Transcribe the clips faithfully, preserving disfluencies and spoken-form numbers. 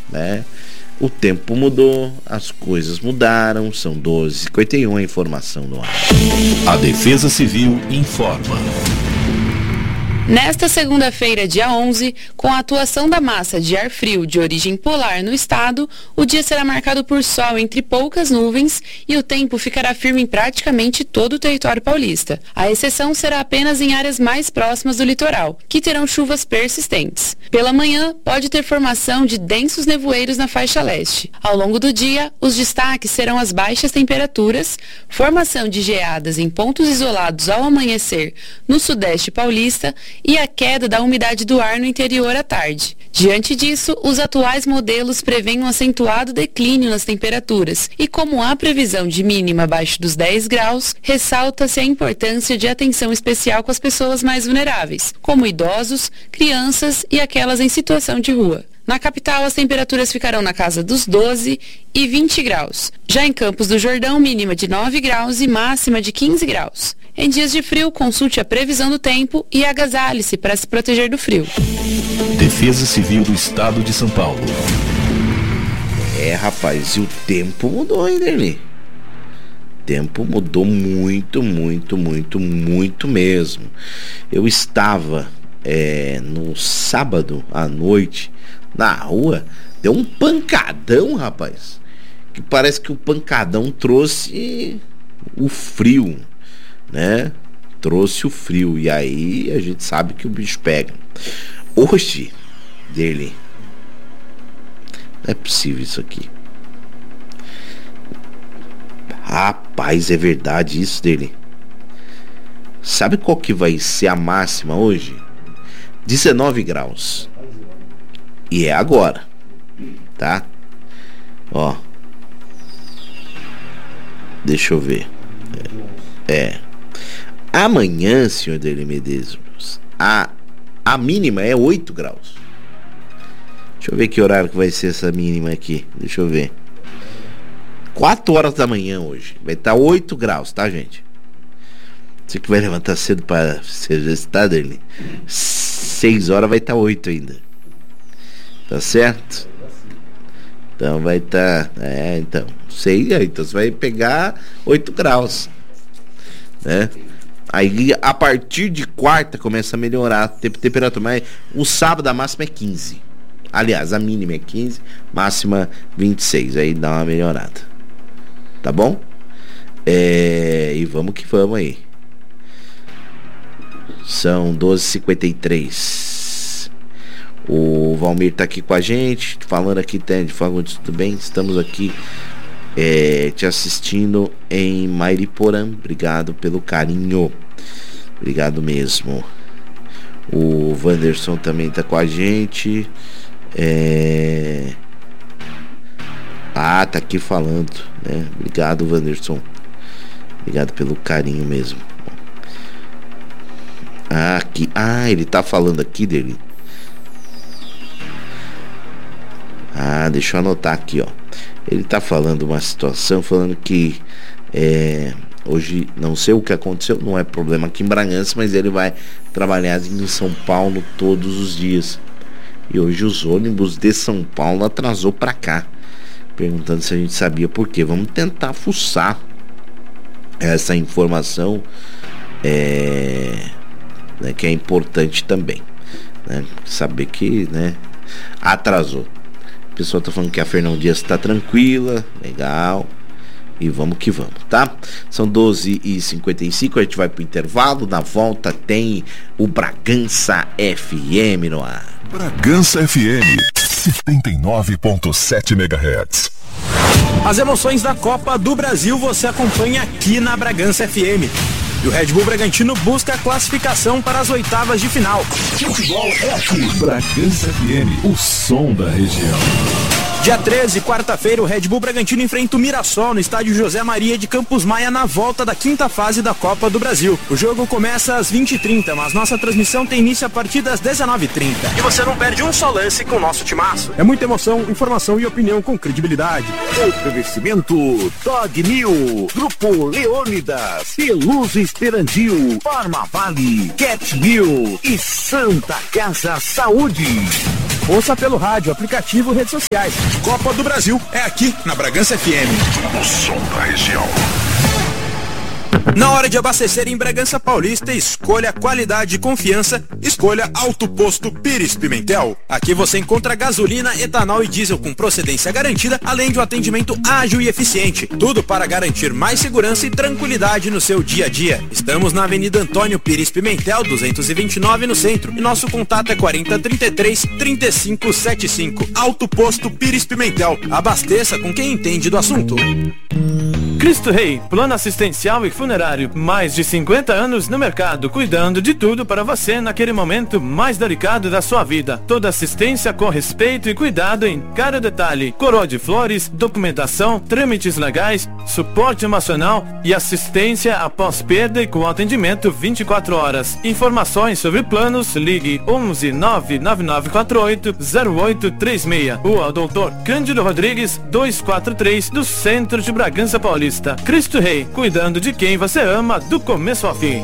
né? O tempo mudou, as coisas mudaram, são doze e cinquenta e um, a informação no ar. A Defesa Civil informa. Nesta segunda-feira, dia onze, com a atuação da massa de ar frio de origem polar no estado, o dia será marcado por sol entre poucas nuvens e o tempo ficará firme em praticamente todo o território paulista. A exceção será apenas em áreas mais próximas do litoral, que terão chuvas persistentes. Pela manhã, pode ter formação de densos nevoeiros na faixa leste. Ao longo do dia, os destaques serão as baixas temperaturas, formação de geadas em pontos isolados ao amanhecer no sudeste paulista e a queda da umidade do ar no interior à tarde. Diante disso, os atuais modelos prevêem um acentuado declínio nas temperaturas e, como há previsão de mínima abaixo dos dez graus, ressalta-se a importância de atenção especial com as pessoas mais vulneráveis, como idosos, crianças e aquelas em situação de rua. Na capital, as temperaturas ficarão na casa dos doze e vinte graus. Já em Campos do Jordão, mínima de nove graus e máxima de quinze graus. Em dias de frio, consulte a previsão do tempo e agasalhe-se para se proteger do frio. Defesa Civil do Estado de São Paulo. É, rapaz, e o tempo mudou, hein, Derli? O tempo mudou muito, muito, muito, muito mesmo. Eu estava é, no sábado à noite na rua, deu um pancadão, rapaz. Que parece que o pancadão trouxe o frio, né? Trouxe o frio. E aí a gente sabe que o bicho pega. Hoje, dele, não é possível isso aqui. Rapaz, é verdade isso dele. Sabe qual que vai ser a máxima hoje? dezenove graus. E é agora, tá? Ó, deixa eu ver. É, é. Amanhã, senhor Derli Medeiros, a, a mínima é oito graus. Deixa eu ver que horário que vai ser essa mínima aqui. Deixa eu ver. quatro horas da manhã hoje. Vai estar oito graus, tá, gente? Você que vai levantar cedo para se exercitar, Derli. seis horas vai estar oito ainda. Tá certo? Então vai estar. Tá, é, então. Sei, então você vai pegar oito graus. Né? Aí a partir de quarta começa a melhorar a temperatura. Mas o sábado a máxima é quinze. Aliás, a mínima é quinze, máxima vinte e seis. Aí dá uma melhorada. Tá bom? É, e vamos que vamos aí. São doze e cinquenta e três. O Valmir tá aqui com a gente, falando aqui, Tende, Fagundes, tudo bem? Estamos aqui é, te assistindo em Mairiporã. Obrigado pelo carinho. Obrigado mesmo. O Wanderson também tá com a gente. É... Ah, tá aqui falando, né? Obrigado, Wanderson. Obrigado pelo carinho mesmo. Ah, aqui. Ah, ele tá falando aqui dele. Ah, deixa eu anotar aqui, ó. Ele tá falando uma situação, falando que é, hoje, não sei o que aconteceu, não é problema aqui em Bragança, mas ele vai trabalhar em São Paulo todos os dias. E hoje os ônibus de São Paulo atrasou pra cá. Perguntando se a gente sabia por quê. Vamos tentar fuçar essa informação, é, né, que é importante também, né? Saber que, né, atrasou. A pessoa tá falando que a Fernão Dias tá tranquila, legal. E vamos que vamos, tá? São doze e cinquenta e cinco, a gente vai pro intervalo. Na volta tem o Bragança F M no ar. Bragança F M, setenta e nove ponto sete megahertz. As emoções da Copa do Brasil você acompanha aqui na Bragança F M. E o Red Bull Bragantino busca a classificação para as oitavas de final. Futebol é aqui. Bragança F M, o som da região. Dia treze, quarta-feira, o Red Bull Bragantino enfrenta o Mirassol no estádio José Maria de Campos Maia na volta da quinta fase da Copa do Brasil. O jogo começa às vinte e trinta, mas nossa transmissão tem início a partir das dezenove e trinta. E você não perde um só lance com o nosso timaço. É muita emoção, informação e opinião com credibilidade. Oferecimento Dog New, Grupo Leônidas, Peluso Esperandil, Farma Vale, Cat New e Santa Casa Saúde. Ouça pelo rádio, aplicativo, redes sociais. Copa do Brasil é aqui na Bragança F M. O som da região. Na hora de abastecer em Bragança Paulista, escolha qualidade e confiança, escolha Alto Posto Pires Pimentel. Aqui você encontra gasolina, etanol e diesel com procedência garantida, além de um atendimento ágil e eficiente. Tudo para garantir mais segurança e tranquilidade no seu dia a dia. Estamos na Avenida Antônio Pires Pimentel, duzentos e vinte e nove no centro. E nosso contato é quarenta, trinta e três, trinta e cinco setenta e cinco. Alto Posto Pires Pimentel. Abasteça com quem entende do assunto. Cristo Rei, plano assistencial e funerário. Mais de cinquenta anos no mercado, cuidando de tudo para você naquele momento mais delicado da sua vida. Toda assistência com respeito e cuidado em cada detalhe. Coroa de flores, documentação, trâmites legais, suporte emocional e assistência após perda e com atendimento vinte e quatro horas. Informações sobre planos, ligue onze nove nove nove quatro oito zero oito três seis. Rua doutor Cândido Rodrigues, duzentos e quarenta e três, do centro de Bragança Paulista. Cristo Rei, cuidando de quem você ama do começo ao fim.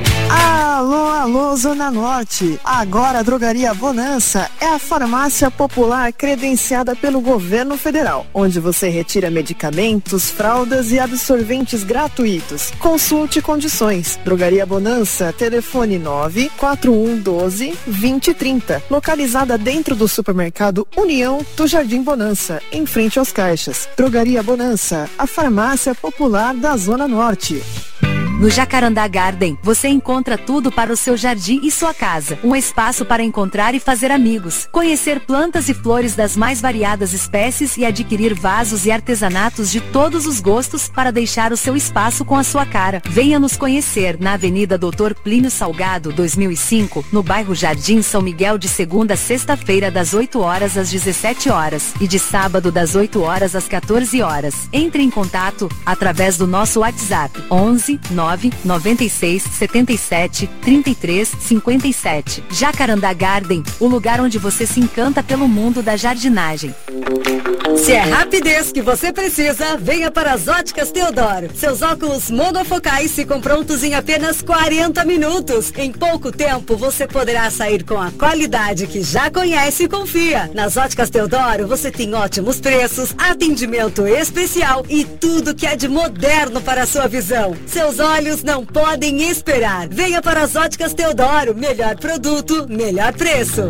Alô, alô, Zona Norte. Agora a Drogaria Bonança é a farmácia popular credenciada pelo governo federal, onde você retira medicamentos, fraldas e absorventes gratuitos. Consulte condições. Drogaria Bonança, telefone nove quatro um um doze vinte trinta, localizada dentro do supermercado União do Jardim Bonança, em frente aos caixas. Drogaria Bonança, a farmácia popular da Zona Norte. No Jacarandá Garden, você encontra tudo para o seu jardim e sua casa. Um espaço para encontrar e fazer amigos, conhecer plantas e flores das mais variadas espécies e adquirir vasos e artesanatos de todos os gostos para deixar o seu espaço com a sua cara. Venha nos conhecer na Avenida doutor Plínio Salgado, dois mil e cinco, no bairro Jardim São Miguel, de segunda a sexta-feira das oito horas às dezessete horas e de sábado das oito horas às quatorze horas. Entre em contato através do nosso WhatsApp onze nove nove seis sete sete três três cinco sete. Jacarandá Garden, o lugar onde você se encanta pelo mundo da jardinagem. Se é rapidez que você precisa, venha para as Óticas Teodoro. Seus óculos monofocais ficam prontos em apenas quarenta minutos. Em pouco tempo, você poderá sair com a qualidade que já conhece e confia. Nas Óticas Teodoro, você tem ótimos preços, atendimento especial e tudo que é de moderno para a sua visão. Seus olhos não podem esperar. Venha para as Óticas Teodoro. Melhor produto, melhor preço.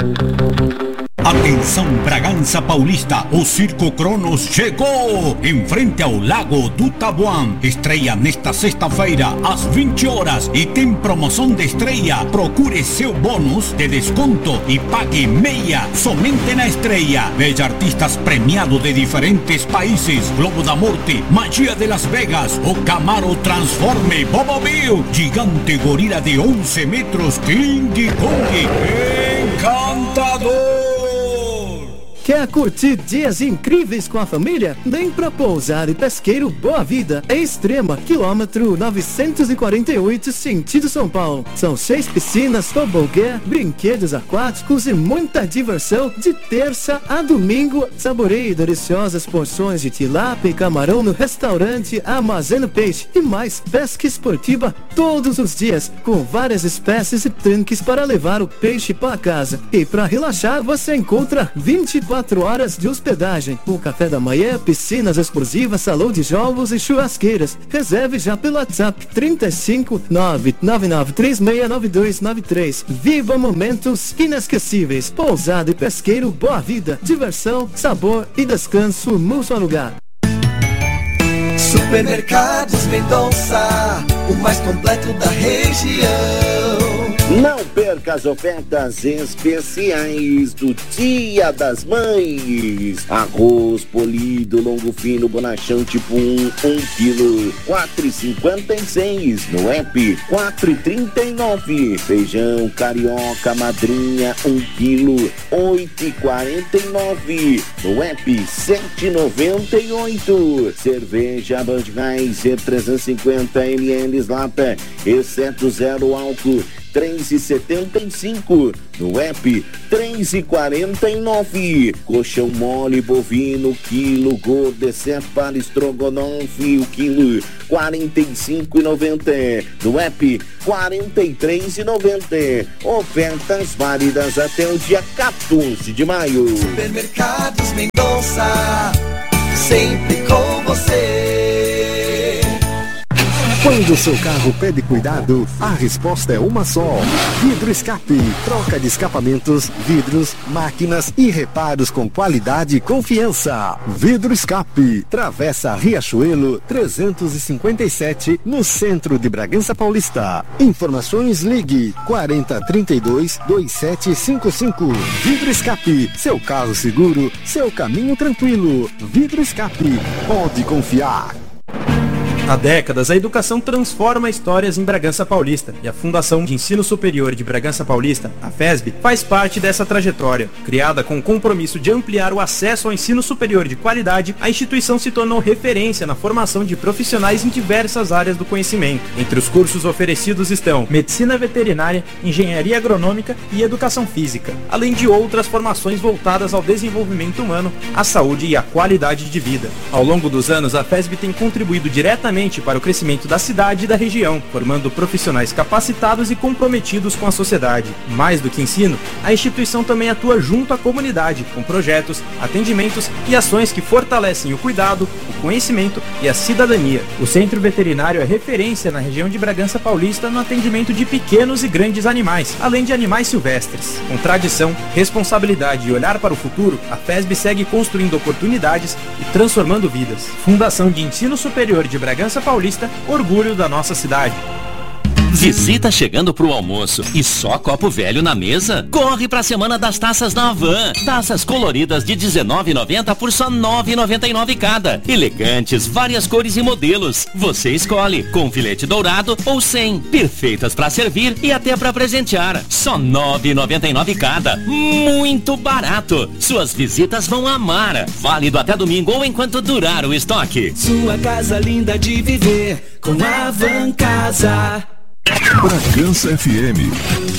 Atenção Bragança Paulista, o Circo Cronos chegou em frente ao Lago do Taboão. Estreia nesta sexta-feira às vinte horas e tem promoção de estreia. Procure seu bônus de desconto e pague meia somente na estreia. Veja artistas premiados de diferentes países: Globo da Morte, Magia de Las Vegas, o Camaro Transforme, Bobo Bill, gigante gorila de onze metros, King Kong, encantador. Quer curtir dias incríveis com a família? Vem pra Pousada e Pesqueiro Boa Vida, é Extrema, quilômetro novecentos e quarenta e oito, sentido São Paulo. São seis piscinas, tobogã, brinquedos aquáticos e muita diversão de terça a domingo. Saboreie deliciosas porções de tilápia e camarão no restaurante Armazeno Peixe e mais pesca esportiva todos os dias, com várias espécies e tanques para levar o peixe para casa. E para relaxar, você encontra vinte e quatro horas de hospedagem, o café da manhã, piscinas exclusivas, salão de jogos e churrasqueiras. Reserve já pelo WhatsApp trinta e cinco nove nove nove três seis nove dois nove três. Viva momentos inesquecíveis. Pousada e Pesqueiro Boa Vida, diversão, sabor e descanso no seu lugar. Supermercados Mendonça, o mais completo da região. Não perca as ofertas especiais do Dia das Mães. Arroz polido, longo fino, bonachão tipo um, um quilo, quatro e cinquenta e seis. No app, quatro e trinta e nove. Feijão carioca madrinha, um quilo, oito e quarenta e nove. No app, sete e noventa e oito. Cerveja Budweiser trezentos e cinquenta mililitros lata, exceto zero álcool, três e setenta e cinco. No app, três e quarenta e nove. Coxão mole bovino, quilo, gordo, exceto para estrogonofe, o quilo, quarenta e cinco e noventa. No app, quarenta e três e noventa. Ofertas válidas até o dia quatorze de maio. Supermercados Mendonça, sempre com você. Quando o seu carro pede cuidado, a resposta é uma só. Vidro Escape, troca de escapamentos, vidros, máquinas e reparos com qualidade e confiança. Vidro Escape, Travessa Riachuelo trezentos e cinquenta e sete, no centro de Bragança Paulista. Informações, ligue quarenta, trinta e dois, vinte e sete cinquenta e cinco. Vidro Escape, seu carro seguro, seu caminho tranquilo. Vidro Escape, pode confiar. Há décadas, a educação transforma histórias em Bragança Paulista e a Fundação de Ensino Superior de Bragança Paulista, a FESB, faz parte dessa trajetória. Criada com o compromisso de ampliar o acesso ao ensino superior de qualidade, a instituição se tornou referência na formação de profissionais em diversas áreas do conhecimento. Entre os cursos oferecidos estão Medicina Veterinária, Engenharia Agronômica e Educação Física, além de outras formações voltadas ao desenvolvimento humano, à saúde e à qualidade de vida. Ao longo dos anos, a FESB tem contribuído diretamente para o crescimento da cidade e da região, formando profissionais capacitados e comprometidos com a sociedade. Mais do que ensino, a instituição também atua junto à comunidade, com projetos, atendimentos e ações que fortalecem o cuidado, o conhecimento e a cidadania. O Centro Veterinário é referência na região de Bragança Paulista no atendimento de pequenos e grandes animais, além de animais silvestres. Com tradição, responsabilidade e olhar para o futuro, a FESB segue construindo oportunidades e transformando vidas. Fundação de Ensino Superior de Bragança Paulista, orgulho da nossa cidade. Visita chegando pro almoço e só copo velho na mesa? Corre pra semana das taças na Havan. Taças coloridas de dezenove reais e noventa centavos por só nove reais e noventa e nove centavos cada. Elegantes, várias cores e modelos. Você escolhe, com filete dourado ou sem. Perfeitas pra servir e até pra presentear. Só nove reais e noventa e nove centavos cada. Muito barato. Suas visitas vão amar. Válido até domingo ou enquanto durar o estoque. Sua casa linda de viver com a Havan Casa. Bragança F M,